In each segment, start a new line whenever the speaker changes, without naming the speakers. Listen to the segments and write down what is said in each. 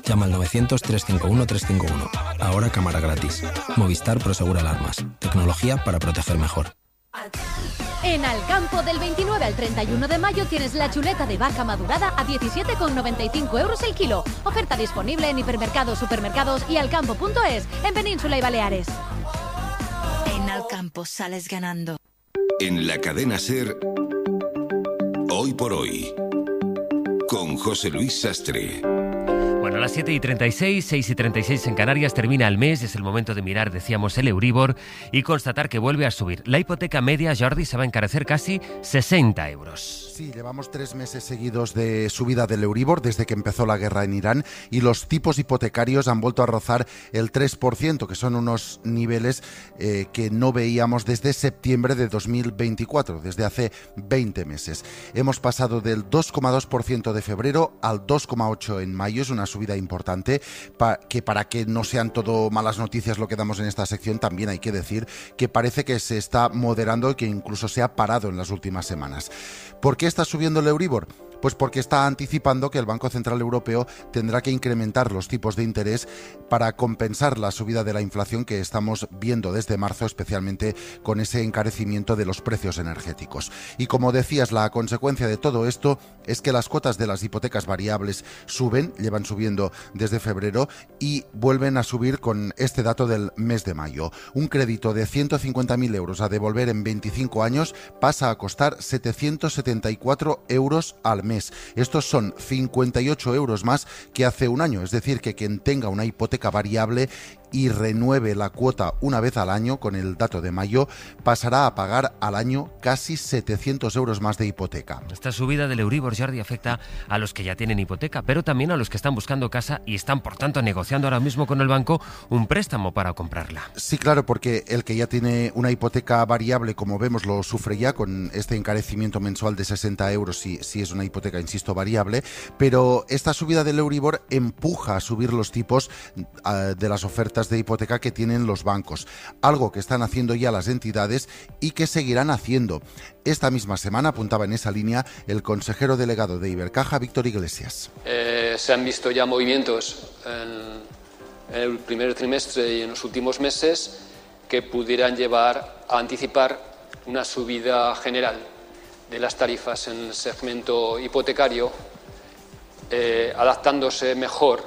Llama al 900-351-351. Ahora cámara gratis. Movistar Prosegur Alarmas. Tecnología para proteger mejor.
En Alcampo, del 29 al 31 de mayo tienes la chuleta de vaca madurada a 17,95 euros el kilo. Oferta disponible en hipermercados, supermercados y alcampo.es, en Península y Baleares.
En Alcampo sales ganando.
En la cadena SER, Hoy por Hoy, con José Luis Sastre.
Bueno, a las 7:36, 6:36 en Canarias, termina el mes, es el momento de mirar, decíamos, el Euribor y constatar que vuelve a subir. La hipoteca media, Jordi, se va a encarecer casi 60 euros.
Sí, llevamos 3 meses seguidos de subida del Euribor desde que empezó la guerra en Irán y los tipos hipotecarios han vuelto a rozar el 3%, que son unos niveles que no veíamos desde septiembre de 2024, desde hace 20 meses. Hemos pasado del 2,2% de febrero al 2,8% en mayo, es una subida importante, que para que no sean todo malas noticias lo que damos en esta sección, también hay que decir que parece que se está moderando y que incluso se ha parado en las últimas semanas. ¿Por qué está subiendo el Euribor? Pues porque está anticipando que el Banco Central Europeo tendrá que incrementar los tipos de interés para compensar la subida de la inflación que estamos viendo desde marzo, especialmente con ese encarecimiento de los precios energéticos. Y como decías, la consecuencia de todo esto es que las cuotas de las hipotecas variables suben, llevan subiendo desde febrero y vuelven a subir con este dato del mes de mayo. Un crédito de 150.000 euros a devolver en 25 años pasa a costar 774 euros al mes. Estos son 58 euros más que hace un año, es decir, que quien tenga una hipoteca variable y renueve la cuota una vez al año, con el dato de mayo, pasará a pagar al año casi 700 euros más de hipoteca.
Esta subida del Euribor, Jordi, afecta a los que ya tienen hipoteca, pero también a los que están buscando casa y están, por tanto, negociando ahora mismo con el banco un préstamo para comprarla.
Sí, claro, porque el que ya tiene una hipoteca variable, como vemos, lo sufre ya con este encarecimiento mensual de 60 euros si es una hipoteca, insisto, variable, pero esta subida del Euribor empuja a subir los tipos de las ofertas de hipoteca que tienen los bancos, algo que están haciendo ya las entidades y que seguirán haciendo. Esta misma semana apuntaba en esa línea el consejero delegado de Ibercaja, Víctor Iglesias.
Se han visto ya movimientos en el primer trimestre y en los últimos meses que pudieran llevar a anticipar una subida general de las tarifas en el segmento hipotecario, adaptándose mejor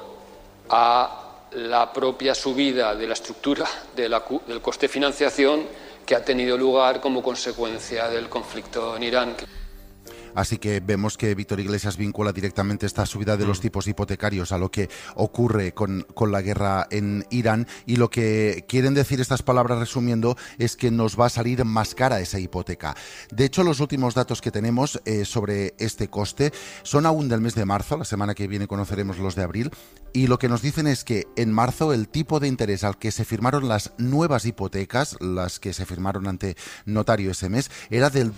a la propia subida de la estructura del coste de financiación que ha tenido lugar como consecuencia del conflicto en Irán.
Así que vemos que Víctor Iglesias vincula directamente esta subida de los tipos hipotecarios a lo que ocurre con la guerra en Irán, y lo que quieren decir estas palabras, resumiendo, es que nos va a salir más cara esa hipoteca. De hecho, los últimos datos que tenemos sobre este coste son aún del mes de marzo. La semana que viene conoceremos los de abril, y lo que nos dicen es que en marzo el tipo de interés al que se firmaron las nuevas hipotecas, las que se firmaron ante notario ese mes, era del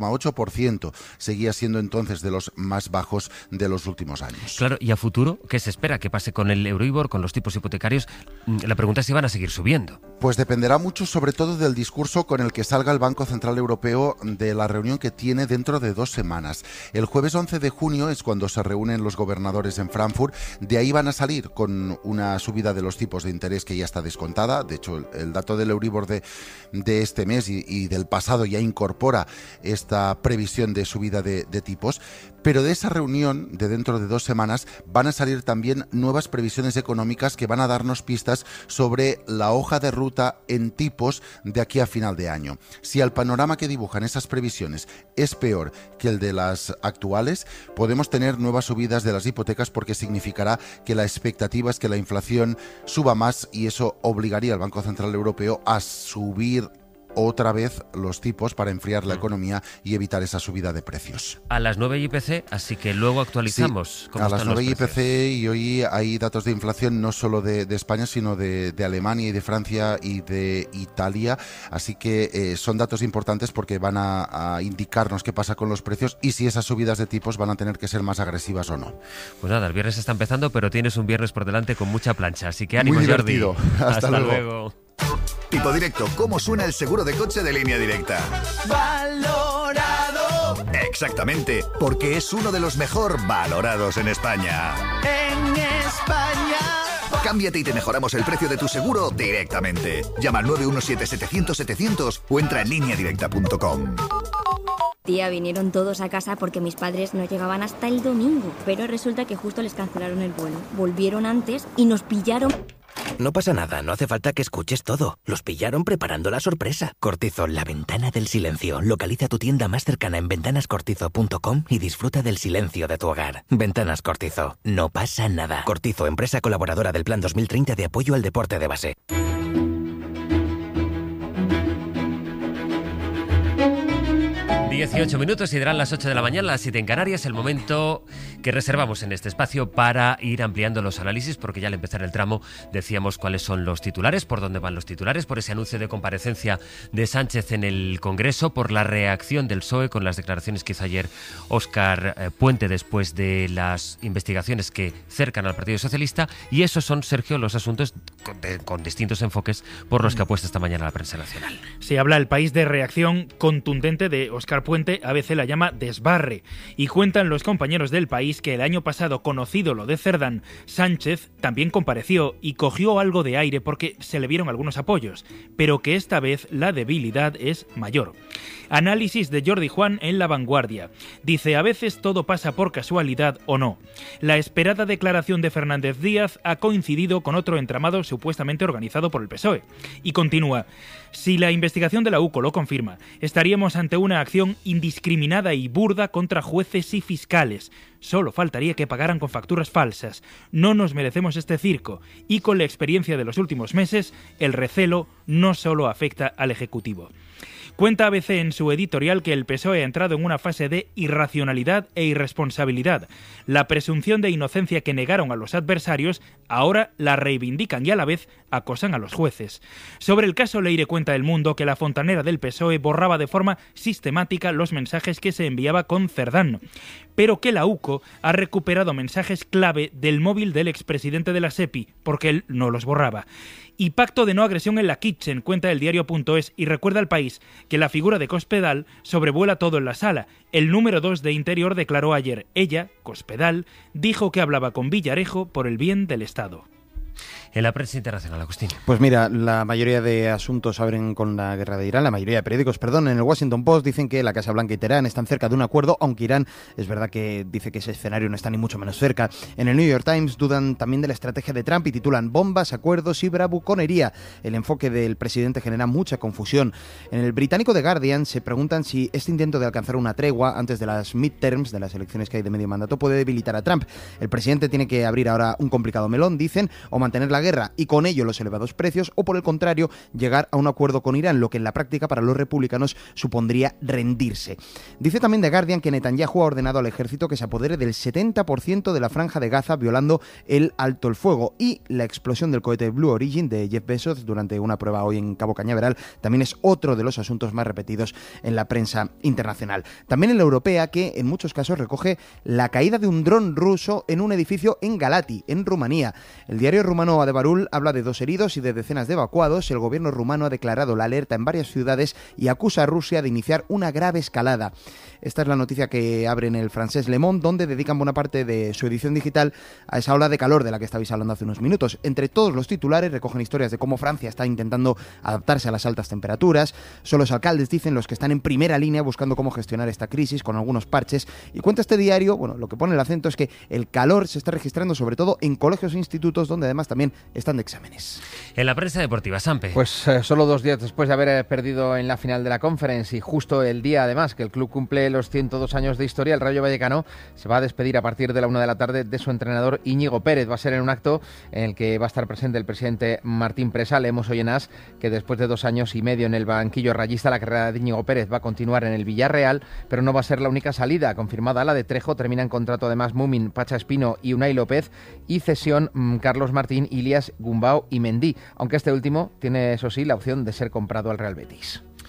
2,8%. Seguía siendo entonces de los más bajos de los últimos años.
Claro, y a futuro, ¿qué se espera que pase con el Euribor, con los tipos hipotecarios? La pregunta es si van a seguir subiendo.
Pues dependerá mucho, sobre todo, del discurso con el que salga el Banco Central Europeo de la reunión que tiene dentro de 2 semanas. El jueves 11 de junio es cuando se reúnen los gobernadores en Frankfurt. De ahí van a salir con una subida de los tipos de interés que ya está descontada. De hecho, el dato del Euribor de este mes y del pasado ya incorpora esta previsión de subida de tipos, pero de esa reunión de dentro de 2 semanas van a salir también nuevas previsiones económicas que van a darnos pistas sobre la hoja de ruta en tipos de aquí a final de año. Si el panorama que dibujan esas previsiones es peor que el de las actuales, podemos tener nuevas subidas de las hipotecas, porque significará que la expectativa es que la inflación suba más, y eso obligaría al Banco Central Europeo a subir otra vez los tipos para enfriar la economía y evitar esa subida de precios.
A las 9 IPC, así que luego actualizamos.
Sí, a las 9 IPC, y hoy hay datos de inflación no solo de España, sino de Alemania y de Francia y de Italia, así que son datos importantes porque van a indicarnos qué pasa con los precios y si esas subidas de tipos van a tener que ser más agresivas o no.
Pues nada, el viernes está empezando, pero tienes un viernes por delante con mucha plancha, así que ánimo,
muy
Jordi.
divertido. Hasta luego.
Tipo Directo, ¿cómo suena el seguro de coche de Línea Directa?
¡Valorado!
Exactamente, porque es uno de los mejor valorados en España.
En España.
Cámbiate y te mejoramos el precio de tu seguro directamente. Llama al 917-700-700 o entra en lineadirecta.com.
Tía, vinieron todos a casa porque mis padres no llegaban hasta el domingo, pero resulta que justo les cancelaron el vuelo. Volvieron antes y nos pillaron...
No pasa nada, no hace falta que escuches todo. Los pillaron preparando la sorpresa. Cortizo, la ventana del silencio. Localiza tu tienda más cercana en ventanascortizo.com y disfruta del silencio de tu hogar. Ventanas Cortizo, no pasa nada. Cortizo, empresa colaboradora del Plan 2030 de apoyo al deporte de base.
18 minutos y darán las 8 de la mañana, las 7 en Canarias, el momento que reservamos en este espacio para ir ampliando los análisis, porque ya al empezar el tramo decíamos cuáles son los titulares, por dónde van los titulares, por ese anuncio de comparecencia de Sánchez en el Congreso, por la reacción del PSOE con las declaraciones que hizo ayer Óscar Puente después de las investigaciones que cercan al Partido Socialista, y esos son, Sergio, los asuntos con distintos enfoques por los que apuesta esta mañana la prensa nacional.
Se habla El País de reacción contundente de Óscar Puente, ABC la llama desbarre, y cuentan los compañeros del País que el año pasado, conocido lo de Cerdán, Sánchez también compareció y cogió algo de aire porque se le vieron algunos apoyos, pero que esta vez la debilidad es mayor. Análisis de Jordi Juan en La Vanguardia. Dice, a veces todo pasa por casualidad o no. La esperada declaración de Fernández Díaz ha coincidido con otro entramado supuestamente organizado por el PSOE. Y continúa, si la investigación de la UCO lo confirma, estaríamos ante una acción indiscriminada y burda contra jueces y fiscales. Solo faltaría que pagaran con facturas falsas. No nos merecemos este circo. Y con la experiencia de los últimos meses, el recelo no solo afecta al Ejecutivo. Cuenta ABC en su editorial que el PSOE ha entrado en una fase de irracionalidad e irresponsabilidad. La presunción de inocencia que negaron a los adversarios, ahora la reivindican y a la vez acosan a los jueces. Sobre el caso Leire cuenta El Mundo que la fontanera del PSOE borraba de forma sistemática los mensajes que se enviaba con Cerdán, pero que la UCO ha recuperado mensajes clave del móvil del expresidente de la SEPI, porque él no los borraba. Y pacto de no agresión en la Kitchen, cuenta el diario.es, y recuerda al País que la figura de Cospedal sobrevuela todo en la sala. El número 2 de Interior declaró ayer, ella, Cospedal, dijo que hablaba con Villarejo por el bien del Estado.
En la prensa internacional, Agustín.
Pues mira, la mayoría de asuntos abren con la guerra de Irán, la mayoría de periódicos, en el Washington Post dicen que la Casa Blanca y Teherán están cerca de un acuerdo, aunque Irán es verdad que dice que ese escenario no está ni mucho menos cerca. En el New York Times dudan también de la estrategia de Trump y titulan bombas, acuerdos y bravuconería. El enfoque del presidente genera mucha confusión. En el británico The Guardian se preguntan si este intento de alcanzar una tregua antes de las midterms, de las elecciones que hay de medio mandato, puede debilitar a Trump. El presidente tiene que abrir ahora un complicado melón, dicen, o mantener la guerra y con ello los elevados precios, o por el contrario, llegar a un acuerdo con Irán, lo que en la práctica para los republicanos supondría rendirse. Dice también The Guardian que Netanyahu ha ordenado al ejército que se apodere del 70% de la franja de Gaza, violando el alto el fuego, y la explosión del cohete Blue Origin de Jeff Bezos durante una prueba hoy en Cabo Cañaveral también es otro de los asuntos más repetidos en la prensa internacional. También en la europea, que en muchos casos recoge la caída de un dron ruso en un edificio en Galati, en Rumanía. El diario rumano Adevărul habla de 2 heridos y de decenas de evacuados. El gobierno rumano ha declarado la alerta en varias ciudades y acusa a Rusia de iniciar una grave escalada. Esta es la noticia que abre en el francés Le Monde, donde dedican buena parte de su edición digital a esa ola de calor de la que estabais hablando hace unos minutos. Entre todos los titulares recogen historias de cómo Francia está intentando adaptarse a las altas temperaturas. Son los alcaldes, dicen, los que están en primera línea buscando cómo gestionar esta crisis con algunos parches. Y cuenta este diario, lo que pone el acento es que el calor se está registrando sobre todo en colegios e institutos, donde además también están de exámenes.
En la prensa deportiva, Sampe.
Pues solo 2 días después de haber perdido en la final de la Conference, y justo el día además que el club cumple los 102 años de historia, el Rayo Vallecano se va a despedir a partir de la 1 de la tarde de su entrenador Íñigo Pérez. Va a ser en un acto en el que va a estar presente el presidente Martín Presa. Leemos hoy en AS que después de 2 años y medio en el banquillo rayista, la carrera de Íñigo Pérez va a continuar en el Villarreal, pero no va a ser la única salida. Confirmada la de Trejo, termina en contrato además Mumin, Pacha Espino y Unai López, y cesión Carlos Martín, Ilias, Gumbau y Mendy, aunque este último tiene, eso sí, la opción de ser comprado al Real Betis.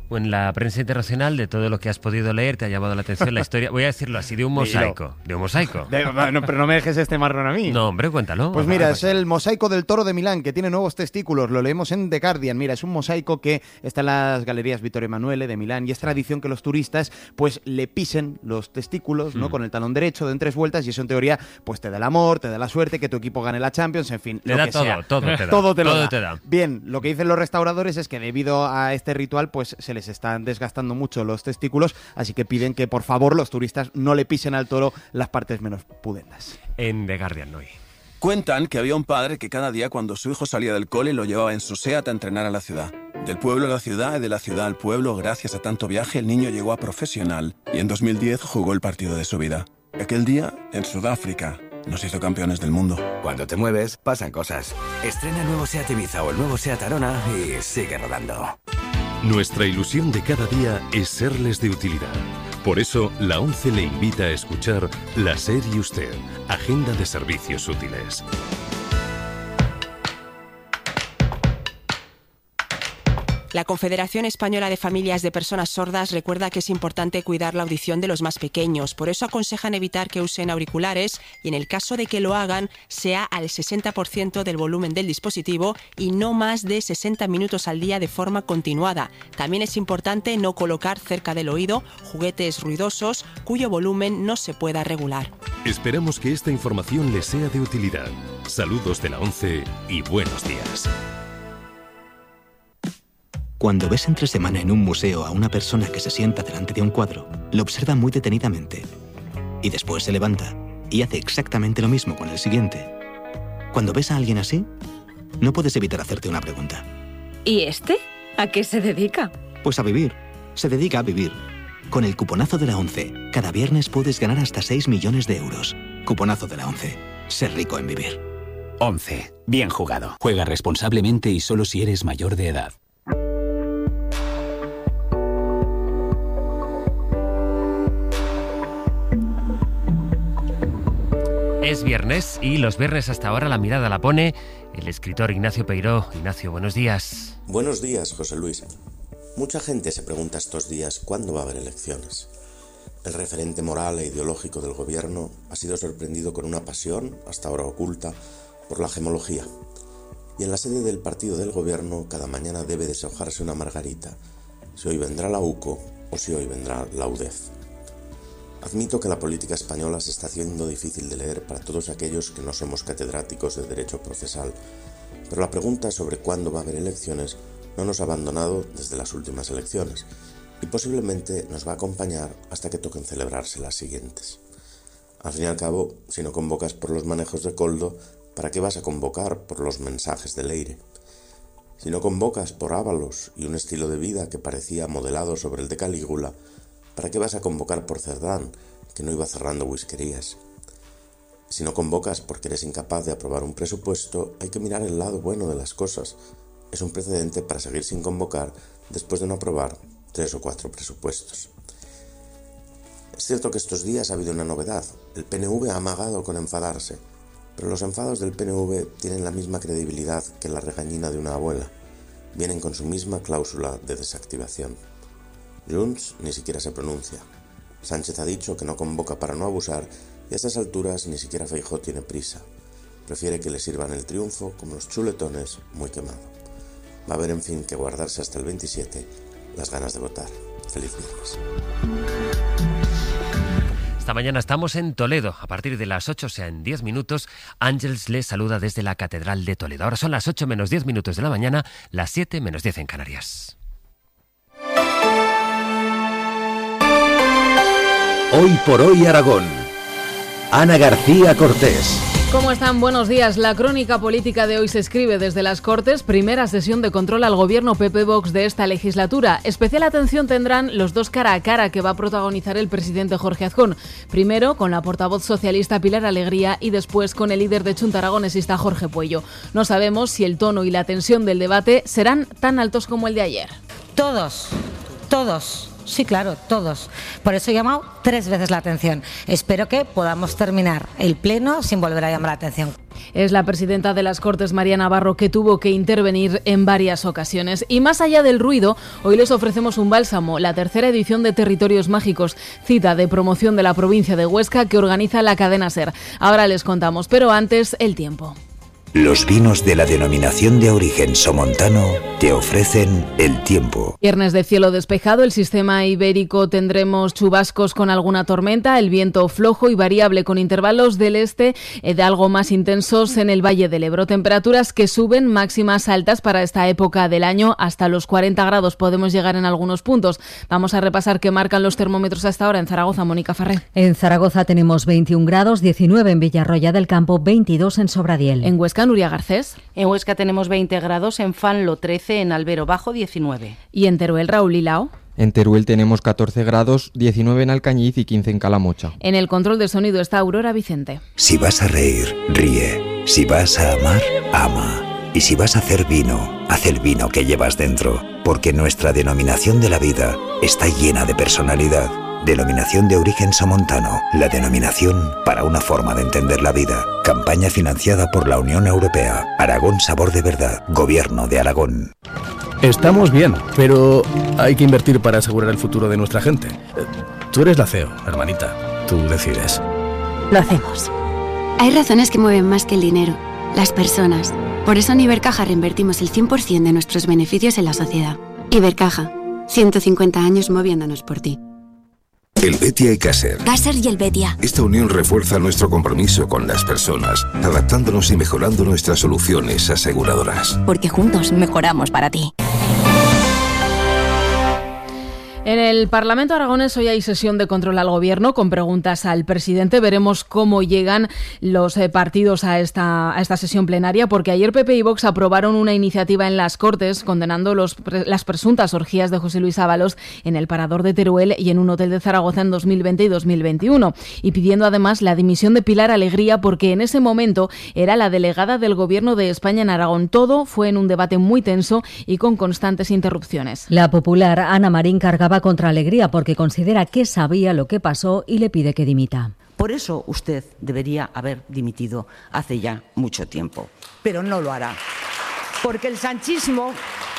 en la prensa internacional, de todo lo que has podido leer, te ha llamado la atención la historia, voy a decirlo así, de un mosaico.
No, pero no me dejes este marrón a mí.
No, hombre, cuéntalo.
Pues mira, es el mosaico del Toro de Milán, que tiene nuevos testículos, lo leemos en The Guardian. Mira, es un mosaico que está en las galerías Vittorio Emanuele de Milán, y es tradición que los turistas pues le pisen los testículos, ¿no? Con el talón derecho, den 3 vueltas, y eso en teoría pues te da el amor, te da la suerte, que tu equipo gane la Champions, en fin,
te da todo,
todo te da. Bien, lo que dicen los restauradores es que debido a este ritual pues se les están desgastando mucho los testículos, así que piden que por favor los turistas no le pisen al toro las partes menos pudendas.
En The Guardian hoy.
Cuentan que había un padre que cada día cuando su hijo salía del cole lo llevaba en su SEAT a entrenar a la ciudad. Del pueblo a la ciudad y de la ciudad al pueblo, gracias a tanto viaje, el niño llegó a profesional y en 2010 jugó el partido de su vida. Aquel día, en Sudáfrica, nos hizo campeones del mundo.
Cuando te mueves, pasan cosas. Estrena el nuevo SEAT Ibiza o el nuevo SEAT Arona y sigue rodando.
Nuestra ilusión de cada día es serles de utilidad. Por eso, la ONCE le invita a escuchar La SER y Usted, Agenda de Servicios Útiles.
La Confederación Española de Familias de Personas Sordas recuerda que es importante cuidar la audición de los más pequeños. Por eso aconsejan evitar que usen auriculares y, en el caso de que lo hagan, sea al 60% del volumen del dispositivo y no más de 60 minutos al día de forma continuada. También es importante no colocar cerca del oído juguetes ruidosos cuyo volumen no se pueda regular.
Esperamos que esta información les sea de utilidad. Saludos de la ONCE y buenos días.
Cuando ves entre semana en un museo a una persona que se sienta delante de un cuadro, lo observa muy detenidamente y después se levanta y hace exactamente lo mismo con el siguiente. Cuando ves a alguien así, no puedes evitar hacerte una pregunta.
¿Y este? ¿A qué se dedica?
Pues a vivir. Se dedica a vivir. Con el cuponazo de la ONCE, cada viernes puedes ganar hasta 6 millones de euros. Cuponazo de la ONCE. Ser rico en vivir.
ONCE. Bien jugado. Juega responsablemente y solo si eres mayor de edad.
Es viernes y los viernes hasta ahora la mirada la pone el escritor Ignacio Peiró. Ignacio, buenos días.
Buenos días, José Luis. Mucha gente se pregunta estos días cuándo va a haber elecciones. El referente moral e ideológico del gobierno ha sido sorprendido con una pasión, hasta ahora oculta, por la gemología. Y en la sede del partido del gobierno cada mañana debe deshojarse una margarita, si hoy vendrá la UCO o si hoy vendrá la UDEF. Admito que la política española se está haciendo difícil de leer para todos aquellos que no somos catedráticos de derecho procesal, pero la pregunta sobre cuándo va a haber elecciones no nos ha abandonado desde las últimas elecciones y posiblemente nos va a acompañar hasta que toquen celebrarse las siguientes. Al fin y al cabo, si no convocas por los manejos de Koldo, ¿para qué vas a convocar por los mensajes de Leire? Si no convocas por Ábalos y un estilo de vida que parecía modelado sobre el de Calígula, ¿para qué vas a convocar por Cerdán, que no iba cerrando whiskerías? Si no convocas porque eres incapaz de aprobar un presupuesto, hay que mirar el lado bueno de las cosas. Es un precedente para seguir sin convocar después de no aprobar 3 o 4 presupuestos. Es cierto que estos días ha habido una novedad. El PNV ha amagado con enfadarse, pero los enfados del PNV tienen la misma credibilidad que la regañina de una abuela. Vienen con su misma cláusula de desactivación. Junts ni siquiera se pronuncia. Sánchez ha dicho que no convoca para no abusar y a estas alturas ni siquiera Feijóo tiene prisa. Prefiere que le sirvan el triunfo como los chuletones muy quemado. Va a haber en fin que guardarse hasta el 27 las ganas de votar. Feliz viernes.
Esta mañana estamos en Toledo. A partir de las 8, o sea, en 10 minutos, Ángeles les saluda desde la Catedral de Toledo. Ahora son las 8 menos 10 minutos de la mañana, las 7 menos 10 en Canarias.
Hoy por hoy Aragón. Ana García Cortés.
¿Cómo están? Buenos días. La crónica política de hoy se escribe desde las Cortes, primera sesión de control al gobierno PP-Vox de esta legislatura. Especial atención tendrán los dos cara a cara que va a protagonizar el presidente Jorge Azcón. Primero con la portavoz socialista Pilar Alegría y después con el líder de Chunta Aragonesista Jorge Puello. No sabemos si el tono y la tensión del debate serán tan altos como el de ayer.
Todos
Sí, claro, todos. Por eso he llamado 3 veces la atención. Espero que podamos terminar el pleno sin volver a llamar la atención.
Es la presidenta de las Cortes, María Navarro, que tuvo que intervenir en varias ocasiones. Y más allá del ruido, hoy les ofrecemos un bálsamo, la 3ª edición de Territorios Mágicos, cita de promoción de la provincia de Huesca que organiza la cadena SER. Ahora les contamos, pero antes, el tiempo.
Los vinos de la denominación de origen somontano te ofrecen el tiempo.
Viernes de cielo despejado, el sistema ibérico tendremos chubascos con alguna tormenta, el viento flojo y variable con intervalos del este de algo más intensos en el Valle del Ebro. Temperaturas que suben, máximas altas para esta época del año, hasta los 40 grados podemos llegar en algunos puntos. Vamos a repasar qué marcan los termómetros hasta ahora en Zaragoza. Mónica Farré.
En Zaragoza tenemos 21 grados, 19 en Villarroya del Campo, 22 en Sobradiel.
En Huesca, Nuria Garcés.
En Huesca tenemos 20 grados, en Fanlo 13, en Albero Bajo 19.
¿Y en Teruel, Raúl Lilao?
En Teruel tenemos 14 grados, 19 en Alcañiz y 15 en Calamocha.
En el control de sonido está Aurora Vicente.
Si vas a reír, ríe. Si vas a amar, ama. Y si vas a hacer vino, haz el vino que llevas dentro. Porque nuestra denominación de la vida está llena de personalidad. Denominación de origen somontano, la denominación para una forma de entender la vida. Campaña financiada por la Unión Europea. Aragón Sabor de Verdad, Gobierno de Aragón.
Estamos bien, pero hay que invertir para asegurar el futuro de nuestra gente. Tú eres la CEO, hermanita. Tú decides.
Lo hacemos. Hay razones que mueven más que el dinero, las personas. Por eso en Ibercaja reinvertimos el 100% de nuestros beneficios en la sociedad. Ibercaja, 150 años moviéndonos por ti.
El Betia y Caser.
Caser y el Betia.
Esta unión refuerza nuestro compromiso con las personas, adaptándonos y mejorando nuestras soluciones aseguradoras.
Porque juntos mejoramos para ti.
En el Parlamento aragonés hoy hay sesión de control al Gobierno con preguntas al presidente. Veremos cómo llegan los partidos a esta sesión plenaria, porque ayer PP y Vox aprobaron una iniciativa en las Cortes condenando las presuntas orgías de José Luis Ábalos en el Parador de Teruel y en un hotel de Zaragoza en 2020 y 2021, y pidiendo además la dimisión de Pilar Alegría, porque en ese momento era la delegada del Gobierno de España en Aragón. Todo fue en un debate muy tenso y con constantes interrupciones.
La popular Ana Marín cargaba contra Alegría porque considera que sabía lo que pasó y le pide que dimita.
Por eso usted debería haber dimitido hace ya mucho tiempo, pero no lo hará. Porque el sanchismo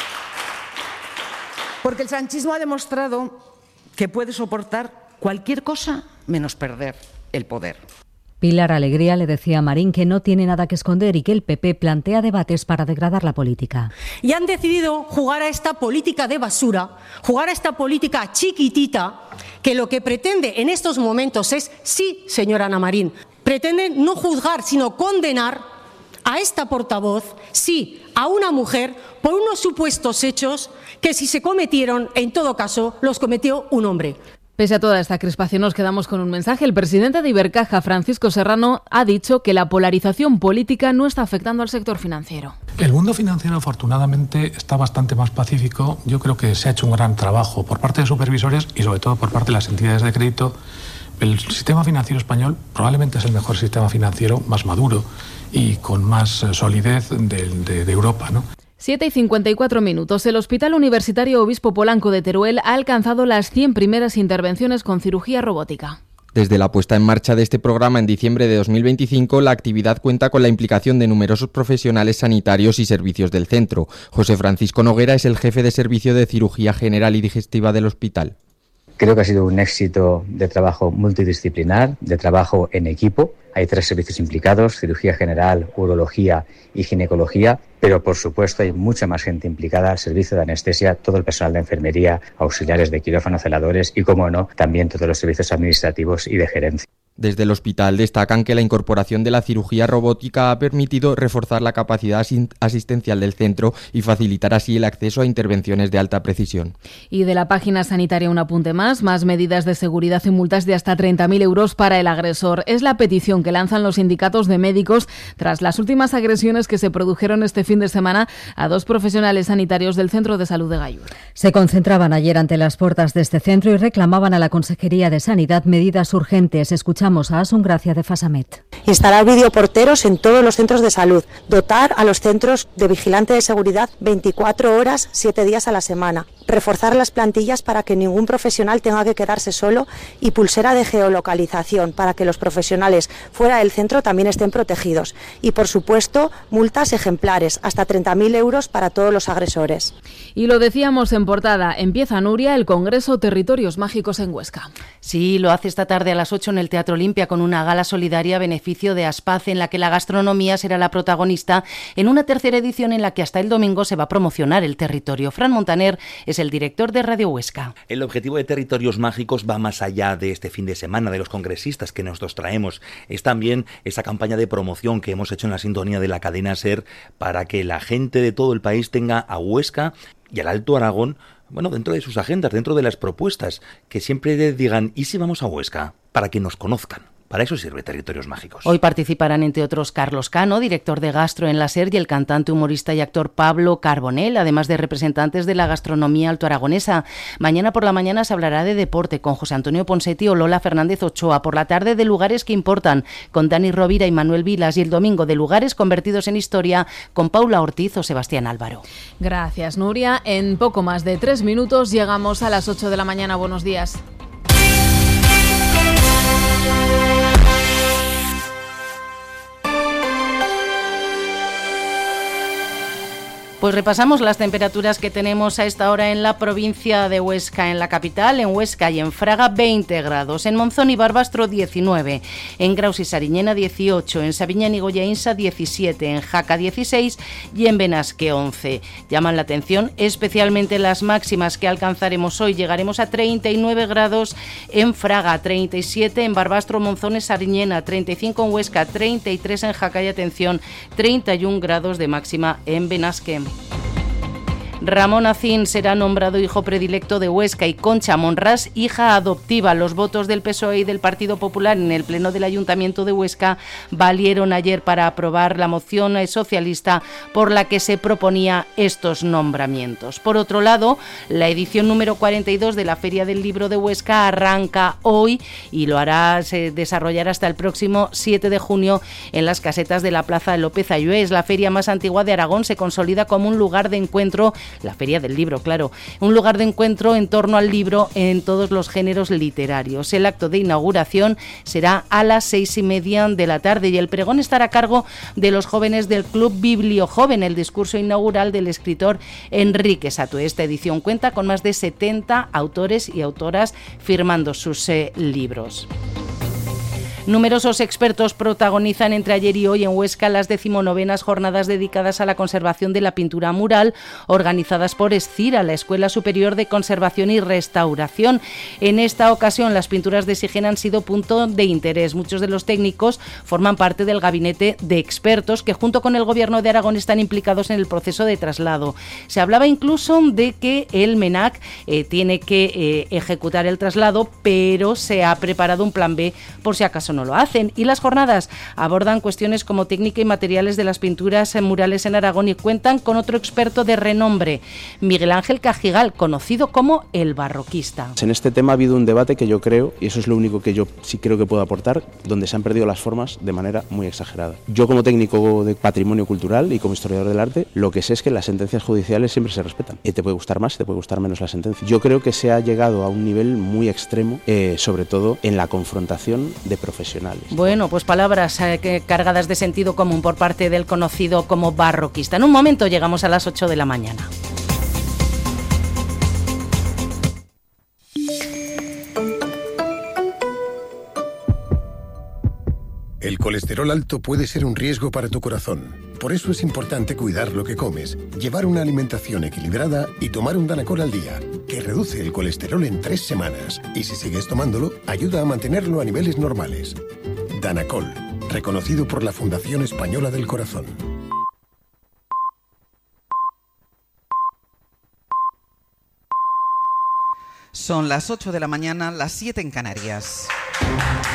ha demostrado que puede soportar cualquier cosa menos perder el poder.
Pilar Alegría le decía a Marín que no tiene nada que esconder y que el PP plantea debates para degradar la política.
Y han decidido jugar a esta política de basura, jugar a esta política chiquitita, que lo que pretende en estos momentos es, sí, señora Ana Marín, pretende no juzgar, sino condenar a esta portavoz, sí, a una mujer, por unos supuestos hechos que si se cometieron, en todo caso, los cometió un hombre.
Pese a toda esta crispación, nos quedamos con un mensaje. El presidente de Ibercaja, Francisco Serrano, ha dicho que la polarización política no está afectando al sector financiero.
El mundo financiero, afortunadamente, está bastante más pacífico. Yo creo que se ha hecho un gran trabajo por parte de supervisores y, sobre todo, por parte de las entidades de crédito. El sistema financiero español probablemente es el mejor sistema financiero, más maduro y con más solidez de Europa, ¿no?
7:54. El Hospital Universitario Obispo Polanco de Teruel ha alcanzado las 100 primeras intervenciones con cirugía robótica.
Desde la puesta en marcha de este programa en diciembre de 2025, la actividad cuenta con la implicación de numerosos profesionales sanitarios y servicios del centro. José Francisco Noguera es el jefe de servicio de cirugía general y digestiva del hospital.
Creo que ha sido un éxito de trabajo multidisciplinar, de trabajo en equipo. Hay 3 servicios implicados: cirugía general, urología y ginecología, pero por supuesto hay mucha más gente implicada: servicio de anestesia, todo el personal de enfermería, auxiliares de quirófano, celadores y, como no, también todos los servicios administrativos y de gerencia.
Desde el hospital destacan que la incorporación de la cirugía robótica ha permitido reforzar la capacidad asistencial del centro y facilitar así el acceso a intervenciones de alta precisión.
Y de la página sanitaria un apunte más medidas de seguridad y multas de hasta 30.000 euros para el agresor. Es la petición que lanzan los sindicatos de médicos tras las últimas agresiones que se produjeron este fin de semana a 2 profesionales sanitarios del Centro de Salud de Gallur.
Se concentraban ayer ante las puertas de este centro y reclamaban a la Consejería de Sanidad medidas urgentes. Escuchamos Escuchamos a Asun Gracia de Fasamet.
Instalar videoporteros en todos los centros de salud. Dotar a los centros de vigilante de seguridad 24 horas, 7 días a la semana. Reforzar las plantillas para que ningún profesional tenga que quedarse solo y pulsera de geolocalización para que los profesionales fuera del centro también estén protegidos. Y, por supuesto, multas ejemplares, hasta 30.000 euros para todos los agresores.
Y lo decíamos en portada, empieza, Nuria, el Congreso Territorios Mágicos en Huesca.
Sí, lo hace esta tarde a las 8 en el Teatro Olimpia con una gala solidaria a beneficio de Aspaz, en la que la gastronomía será la protagonista en una tercera edición en la que hasta el domingo se va a promocionar el territorio. Fran Montaner es el director de Radio Huesca.
El objetivo de Territorios Mágicos va más allá de este fin de semana, de los congresistas que nosotros traemos. Es también esa campaña de promoción que hemos hecho en la sintonía de la cadena SER para que la gente de todo el país tenga a Huesca y al Alto Aragón, dentro de sus agendas, dentro de las propuestas, que siempre digan, ¿y si vamos a Huesca? Para que nos conozcan. Para eso sirve Territorios Mágicos.
Hoy participarán, entre otros, Carlos Cano, director de Gastro en la SER, y el cantante, humorista y actor Pablo Carbonell, además de representantes de la gastronomía altoaragonesa. Mañana por la mañana se hablará de deporte con José Antonio Ponsetti o Lola Fernández Ochoa. Por la tarde, de lugares que importan con Dani Rovira y Manuel Vilas. Y el domingo, de lugares convertidos en historia con Paula Ortiz o Sebastián Álvaro.
Gracias, Nuria. En poco más de 3 minutos llegamos a las 8 de la mañana. Buenos días.
Pues repasamos las temperaturas que tenemos a esta hora en la provincia de Huesca, en la capital, en Huesca y en Fraga 20 grados, en Monzón y Barbastro 19, en Graus y Sariñena 18, en Sabiñán y Goyaínsa 17, en Jaca 16 y en Benasque 11. Llaman la atención especialmente las máximas que alcanzaremos hoy. Llegaremos a 39 grados en Fraga, 37 en Barbastro, Monzón y Sariñena, 35 en Huesca, 33 en Jaca y atención, 31 grados de máxima en Benasque. Ramón Acín será nombrado hijo predilecto de Huesca y Concha Monrás, hija adoptiva. Los votos del PSOE y del Partido Popular en el Pleno del Ayuntamiento de Huesca valieron ayer para aprobar la moción socialista por la que se proponía estos nombramientos. Por otro lado, la edición número 42 de la Feria del Libro de Huesca arranca hoy y se desarrollará hasta el próximo 7 de junio en las casetas de la Plaza de López Ayués. La feria más antigua de Aragón se consolida como un lugar de encuentro. La Feria del Libro, claro, un lugar de encuentro en torno al libro en todos los géneros literarios. El acto de inauguración será a las 6:30 de la tarde y el pregón estará a cargo de los jóvenes del Club Bibliojoven, el discurso inaugural del escritor Enrique Satué. Esta edición cuenta con más de 70 autores y autoras firmando sus libros. Numerosos expertos protagonizan entre ayer y hoy en Huesca las 19º jornadas dedicadas a la conservación de la pintura mural, organizadas por ESCIRA, la Escuela Superior de Conservación y Restauración. En esta ocasión, las pinturas de Sigena han sido punto de interés. Muchos de los técnicos forman parte del gabinete de expertos que, junto con el Gobierno de Aragón, están implicados en el proceso de traslado. Se hablaba incluso de que el MENAC tiene que ejecutar el traslado, pero se ha preparado un plan B por si acaso no lo hacen. Y las jornadas abordan cuestiones como técnica y materiales de las pinturas murales en Aragón y cuentan con otro experto de renombre, Miguel Ángel Cajigal, conocido como el barroquista.
En este tema ha habido un debate que yo creo, y eso es lo único que yo sí creo que puedo aportar, donde se han perdido las formas de manera muy exagerada. Yo, como técnico de patrimonio cultural y como historiador del arte, lo que sé es que las sentencias judiciales siempre se respetan. Y te puede gustar más, te puede gustar menos la sentencia. Yo creo que se ha llegado a un nivel muy extremo, sobre todo en la confrontación de profesionales.
Bueno, pues palabras cargadas de sentido común por parte del conocido como barroquista. En un momento llegamos a las 8 de la mañana.
El colesterol alto puede ser un riesgo para tu corazón. Por eso es importante cuidar lo que comes, llevar una alimentación equilibrada y tomar un Danacol al día, que reduce el colesterol en 3 semanas. Y si sigues tomándolo, ayuda a mantenerlo a niveles normales. Danacol, reconocido por la Fundación Española del Corazón.
Son las 8 de la mañana, las 7 en Canarias.